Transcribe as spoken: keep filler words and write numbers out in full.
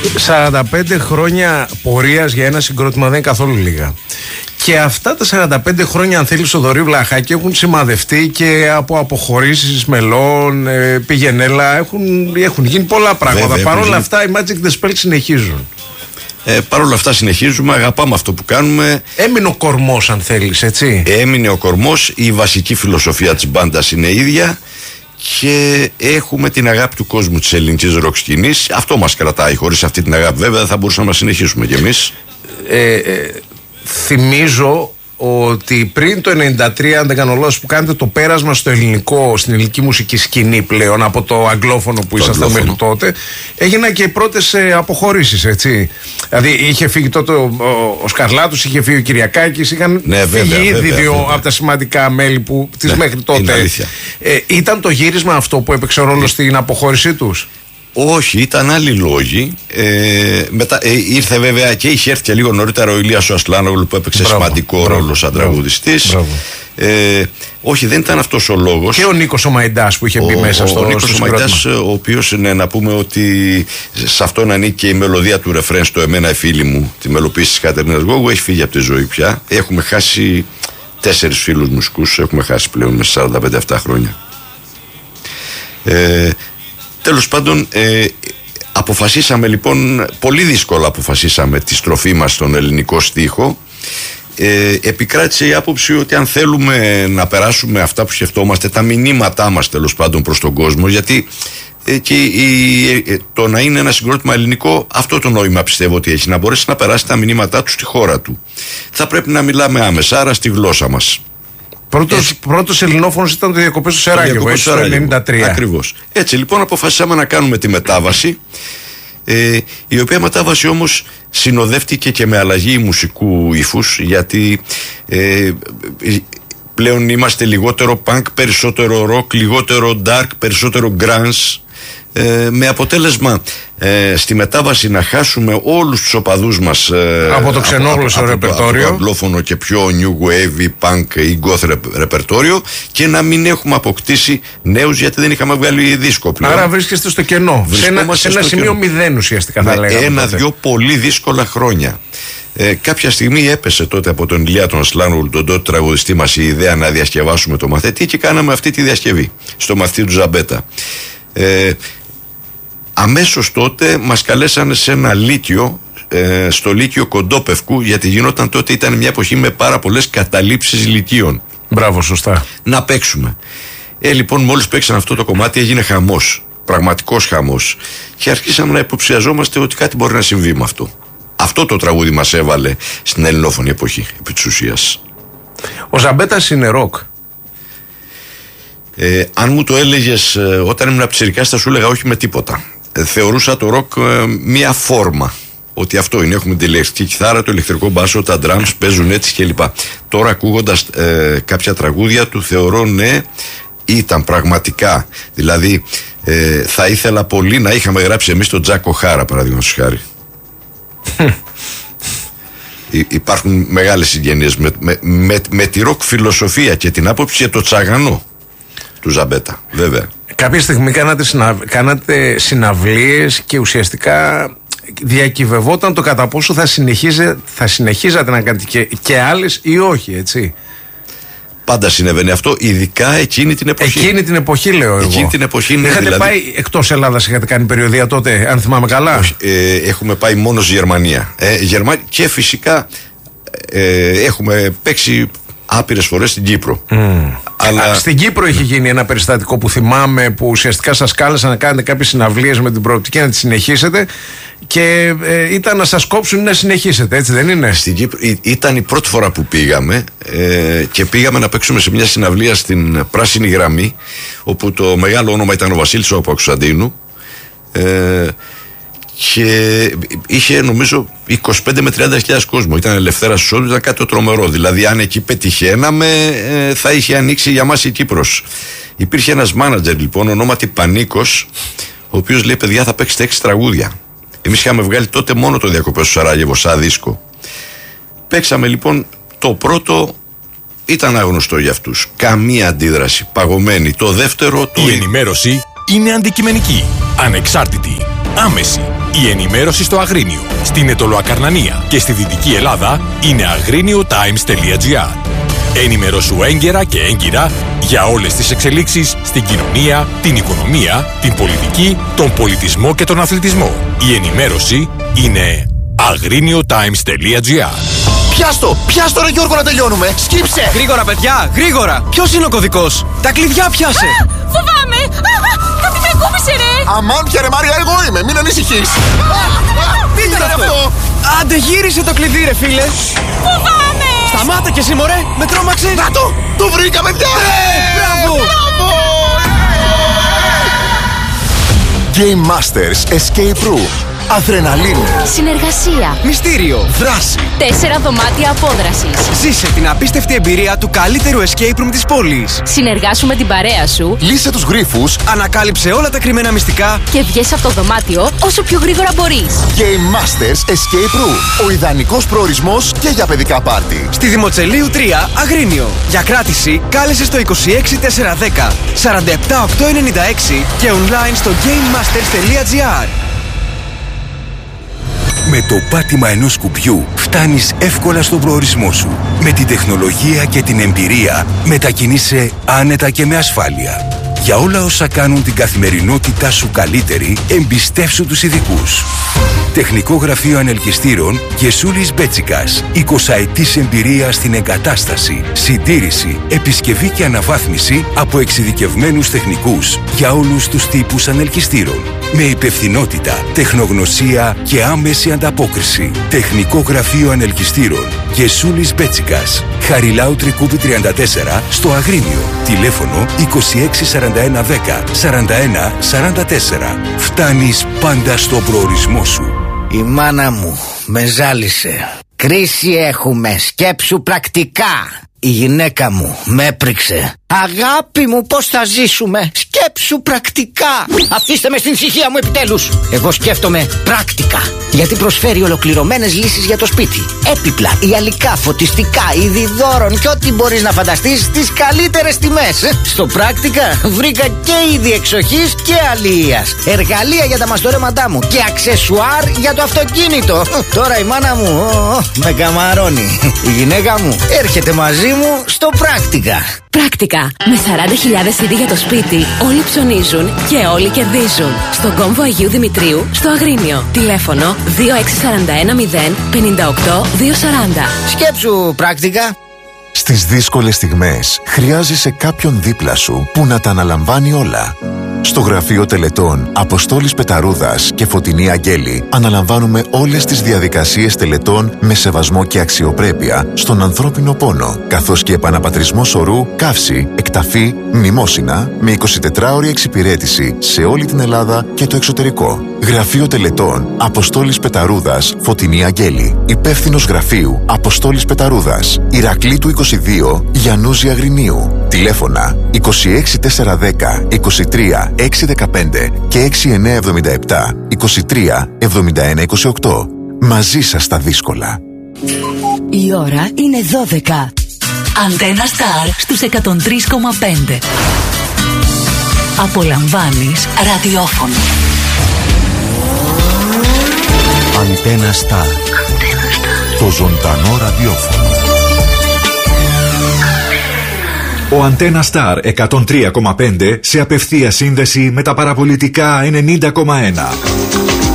σαράντα πέντε χρόνια πορείας για ένα συγκρότημα δεν είναι καθόλου λίγα. Και αυτά τα σαράντα πέντε χρόνια, αν θέλεις, ο Θοδωρή Βλαχάκη, έχουν σημαδευτεί και από αποχωρήσεις μελών, ε, πηγενέλα, έχουν, έχουν γίνει πολλά πράγματα. Παρ' όλα αυτά, οι Magic the Spell συνεχίζουν. Ε, Παρ' όλα αυτά συνεχίζουμε, αγαπάμε αυτό που κάνουμε. Έμεινε ο κορμός, αν θέλεις, έτσι. Έμεινε ο κορμός, η βασική φιλοσοφία της μπάντας είναι ίδια και έχουμε την αγάπη του κόσμου της ελληνικής ροκ σκηνής. Αυτό μας κρατάει. Χωρίς αυτή την αγάπη, βέβαια, δεν θα μπορούσαμε να συνεχίσουμε κι εμείς. Ε, ε, θυμίζω ότι πριν το ενενήντα τρία, αν δεν κάνω λάθος, που κάνετε το πέρασμα στο ελληνικό, στην ελληνική μουσική σκηνή πλέον, από το αγγλόφωνο που ήσασταν μέχρι τότε, έγιναν και οι πρώτες ε, αποχωρήσεις, έτσι. Δηλαδή είχε φύγει τότε ο, ο, ο Σκαρλάτος, είχε φύγει ο Κυριακάκης, είχαν ναι, φύγει βέβαια, ήδη βέβαια, δύο βέβαια. από τα σημαντικά μέλη που τις ναι, μέχρι τότε. Ε, ήταν το γύρισμα αυτό που έπαιξε ρόλο ε, στην αποχώρησή τους? Όχι, ήταν άλλοι λόγοι. Ε, μετά, ε, ήρθε βέβαια και είχε έρθει και λίγο νωρίτερα ο Ηλίας ο Ασλάνογλου που έπαιξε μπράβο, σημαντικό μπράβο, ρόλο σαν τραγουδιστής. Ε, όχι, δεν ήταν αυτός ο λόγος. Και ο Νίκος ο Μαϊντάς που είχε μπει ο, μέσα στο, ο Νίκος στο ο Μαϊντάς, ο οποίος, ναι, να πούμε ότι σε αυτόν ανήκει και η μελωδία του ρεφρέν στο «Εμένα η φίλη μου», τη μελοποίηση της Κατερίνας Γόγου, έχει φύγει από τη ζωή πια. Έχουμε χάσει τέσσερις φίλους μουσικούς, έχουμε χάσει πλέον με σαράντα πέντε αυτά χρόνια. Ε, Τέλος πάντων, ε, αποφασίσαμε λοιπόν, πολύ δύσκολα αποφασίσαμε τη στροφή μας στον ελληνικό στίχο. Ε, επικράτησε η άποψη ότι αν θέλουμε να περάσουμε αυτά που σκεφτόμαστε, τα μηνύματά μας τέλος πάντων προς τον κόσμο, γιατί ε, και η, ε, το να είναι ένα συγκρότημα ελληνικό, αυτό το νόημα πιστεύω ότι έχει, να μπορέσει να περάσει τα μηνύματά του στη χώρα του. Θα πρέπει να μιλάμε άμεσα, άρα στη γλώσσα μας. Πρώτος, πρώτος ελληνόφωνος ήταν το Διακοπές στο Σεράγεβο, έτσι, το ενενήντα τρία. Ακριβώς. Έτσι λοιπόν αποφασίσαμε να κάνουμε τη μετάβαση, ε, η οποία μετάβαση όμως συνοδεύτηκε και με αλλαγή μουσικού ύφους, γιατί ε, πλέον είμαστε λιγότερο punk, περισσότερο rock, λιγότερο dark, περισσότερο grunge, ε, με αποτέλεσμα ε, στη μετάβαση να χάσουμε όλους τους οπαδούς μας ε, από το ξενόγλωσσο ρεπερτόριο, από το αγγλόφωνο και πιο new wave, punk ή goth ρεπερτόριο, και να μην έχουμε αποκτήσει νέους, γιατί δεν είχαμε βγάλει δίσκο πλέον. Άρα βρίσκεστε στο κενό, σε ένα, σε ένα σημείο μηδέν ουσιαστικά, θα λέγαμε. Ένα-δυο πολύ δύσκολα χρόνια. Ε, κάποια στιγμή έπεσε τότε από τον Ηλία τον Ασλάνογλου, τον τότε τραγουδιστή μας, η ιδέα να διασκευάσουμε το μαθητή, και κάναμε αυτή τη διασκευή στο μαθητή του Ζαμπέτα. Ε, αμέσως τότε μας καλέσανε σε ένα λύκειο, ε, στο Λύκειο Κοντόπευκου, γιατί γινόταν τότε, ήταν μια εποχή με πάρα πολλές καταλήψεις λυκείων. Μπράβο, σωστά. Να παίξουμε. Ε, λοιπόν, μόλις παίξαν αυτό το κομμάτι έγινε χαμός, πραγματικός χαμός, και αρχίσαμε να υποψιαζόμαστε ότι κάτι μπορεί να συμβεί με αυτό. Αυτό το τραγούδι μας έβαλε στην ελληνόφωνη εποχή, επί της ουσίας. Ο Ζαμπέτας είναι ροκ. Ε, αν μου το έλεγες ε, όταν ήμουν πιτσιρικάς, θα σου έλεγα όχι με τίποτα. Ε, θεωρούσα το ροκ ε, μία φόρμα. Ότι αυτό είναι. Έχουμε την ηλεκτρική κιθάρα, το ηλεκτρικό μπάσο, τα drums παίζουν έτσι κλπ. Τώρα ακούγοντας ε, κάποια τραγούδια του, θεωρώ ναι, ήταν πραγματικά. Δηλαδή ε, θα ήθελα πολύ να είχαμε γράψει εμείς τον Τζάκο Χάρα, παραδείγματος χάρη. Υπάρχουν μεγάλες συγγενείες με, με, με, με τη ροκ φιλοσοφία και την άποψη για το τσαγανό του Ζαμπέτα, βέβαια. Κάποια στιγμή κάνατε, συναυ... κάνατε συναυλίες και ουσιαστικά διακυβευόταν το κατά πόσο θα, συνεχίζε... θα συνεχίζατε να κάνετε και, και άλλες ή όχι, έτσι. Πάντα συνέβαινε αυτό, ειδικά εκείνη την εποχή. Εκείνη την εποχή, λέω εγώ. Εκείνη την εποχή, ναι, είχατε δηλαδή... πάει εκτός Ελλάδας, είχατε κάνει περιοδεία τότε, αν θυμάμαι καλά? Όχι, ε, έχουμε πάει μόνο στη Γερμανία. Ε, Γερμανία και φυσικά ε, έχουμε παίξει άπειρες φορές στην Κύπρο. Mm. Αλλά... Στην Κύπρο είχε γίνει ένα περιστατικό που θυμάμαι, που ουσιαστικά σας κάλεσαν να κάνετε κάποιες συναυλίες με την προοπτική να τις συνεχίσετε, και ε, ήταν να σας κόψουν να συνεχίσετε, έτσι δεν είναι? Στην Κύπρο ήταν η πρώτη φορά που πήγαμε, ε, και πήγαμε να παίξουμε σε μια συναυλία στην Πράσινη Γραμμή, όπου το μεγάλο όνομα ήταν ο Βασίλης ο Παπακοσταντίνου, ε, και είχε νομίζω είκοσι πέντε με τριάντα χιλιάδες κόσμο. Ήταν ελευθέρα εισόδου, ήταν κάτι το τρομερό. Δηλαδή, αν εκεί πετυχαίναμε, ε, θα είχε ανοίξει για μας η Κύπρος. Υπήρχε ένας μάνατζερ λοιπόν, ονόματι Πανίκος, ο οποίος λέει: παιδιά, θα παίξετε έξι τραγούδια. Εμείς είχαμε βγάλει τότε μόνο το Διακοπές στο Σαράγεβο σαν δίσκο. Παίξαμε λοιπόν το πρώτο, ήταν άγνωστο για αυτούς. Καμία αντίδραση, παγωμένη. Το δεύτερο. Το... Η ενημέρωση είναι αντικειμενική, ανεξάρτητη, άμεση. Η ενημέρωση στο Αγρίνιο, στην Ετωλοακαρνανία και στη Δυτική Ελλάδα είναι αγρίνιο-times τελεία gr. Ενημερώσου έγκαιρα και έγκυρα για όλες τις εξελίξεις στην κοινωνία, την οικονομία, την πολιτική, τον πολιτισμό και τον αθλητισμό. Η ενημέρωση είναι αγρίνιο-times τελεία gr. Πιάστο! Πιάστο ρε Γιώργο να τελειώνουμε! Σκύψε! Γρήγορα παιδιά! Γρήγορα! Ποιος είναι ο κωδικός? Τα κλειδιά πιάσε! Α, φοβάμαι! Α, κάτι τρεκούπισε ρε! Αμάν πια ρε Μάρια, εγώ είμαι! Μην ανησυχείς! Τι ήταν αυτό? Άντε γύρισε το κλειδί ρε φίλε! Φοβάμαι! Σταμάτα κι εσύ μωρέ! Με τρόμαξες! Να το! Το βρήκαμε πια! Μπράβο! Μπράβο! Game Masters Escape Room. Αδρεναλίνη. Συνεργασία. Μυστήριο. Δράση. Τέσσερα δωμάτια απόδρασης. Ζήσε την απίστευτη εμπειρία του καλύτερου escape room της πόλης. Συνεργάσου με την παρέα σου. Λύσε τους γρίφους. Ανακάλυψε όλα τα κρυμμένα μυστικά. Και βγες από το δωμάτιο όσο πιο γρήγορα μπορείς. Game Masters Escape Room. Ο ιδανικός προορισμός και για παιδικά πάρτι. Στη Δημοτσελείου τρία, Αγρίνιο. Για κράτηση κάλεσε στο είκοσι έξι τετρακόσια δέκα σαράντα επτά οκτακόσια ενενήντα έξι και online στο gamemasters τελεία gr. Με το πάτημα ενός σκουπιού φτάνεις εύκολα στον προορισμό σου. Με την τεχνολογία και την εμπειρία μετακινείσαι άνετα και με ασφάλεια. Για όλα όσα κάνουν την καθημερινότητά σου καλύτερη, εμπιστεύσου τους ειδικούς. Τεχνικό Γραφείο Ανελκυστήρων Γεσούλης Μπέτσικας. εικοσαετής εμπειρία στην εγκατάσταση, συντήρηση, επισκευή και αναβάθμιση από εξειδικευμένους τεχνικούς για όλους τους τύπους ανελκυστήρων. Με υπευθυνότητα, τεχνογνωσία και άμεση ανταπόκριση. Τεχνικό Γραφείο Ανελκυστήρων Γεσούλης Μπέτσικας. Χαριλάου Τρικούπη τριάντα τέσσερα στο Αγρίνιο. Τηλέφωνο είκοσι έξι σαράντα ένα δέκα σαράντα ένα σαράντα τέσσερα. Φτάνεις πάντα στο προορισμό σου. Η μάνα μου με ζάλισε. Κρίση έχουμε, σκέψου πρακτικά. Η γυναίκα μου με έπριξε. Αγάπη μου, πώς θα ζήσουμε? Σκέψου πρακτικά. Αφήστε με στην ησυχία μου επιτέλους. Εγώ σκέφτομαι πράκτικα, γιατί προσφέρει ολοκληρωμένες λύσεις για το σπίτι. Έπιπλα, ιαλικά, φωτιστικά, είδη δώρων και ό,τι μπορείς να φανταστείς στις καλύτερες τιμές. Στο πράκτικα βρήκα και είδη εξοχής και αλληλείας, εργαλεία για τα μαστορέματά μου και αξεσουάρ για το αυτοκίνητο. Τώρα η μάνα μου ο, με καμαρώνει. Η γυναίκα μου έρχεται μαζί μου στο πράκτικα. Πράκτικα. Με σαράντα χιλιάδες είδη για το σπίτι, όλοι ψωνίζουν και όλοι κερδίζουν. Στον κόμβο Αγίου Δημητρίου, στο Αγρίνιο. Τηλέφωνο δύο έξι τέσσερα ένα μηδέν πέντε οκτώ δύο σαράντα. Σκέψου πράκτικα. Στις δύσκολες στιγμές χρειάζεσαι κάποιον δίπλα σου που να τα αναλαμβάνει όλα. Στο Γραφείο Τελετών Αποστόλης Πεταρούδας και Φωτεινή Αγγέλη αναλαμβάνουμε όλες τις διαδικασίες τελετών με σεβασμό και αξιοπρέπεια στον ανθρώπινο πόνο, καθώς και επαναπατρισμό σωρού, καύση, εκταφή, μνημόσυνα με εικοσιτετράωρη εξυπηρέτηση σε όλη την Ελλάδα και το εξωτερικό. Γραφείο Τελετών Αποστόλης Πεταρούδας Φωτεινή Αγγέλη. Υπεύθυνος γραφείου Αποστόλης Πεταρούδας, Ηρακλήτου είκοσι δύο, Γιαννούζη Αγρινίου. Τηλέφωνα είκοσι έξι τετρακόσια δέκα είκοσι τρία έξι δεκαπέντε και έξι εννιά εβδομήντα επτά είκοσι τρία εβδομήντα ένα είκοσι οκτώ. Μαζί σας στα δύσκολα. Η ώρα είναι δώδεκα. Αντένα Σταρ στους εκατόν τρία κόμμα πέντε. Απολαμβάνεις ραδιόφωνο. Αντένα Σταρ. Το ζωντανό ραδιόφωνο. Ο Αντένα Σταρ εκατόν τρία κόμμα πέντε σε απευθεία σύνδεση με τα παραπολιτικά ενενήντα κόμμα ένα.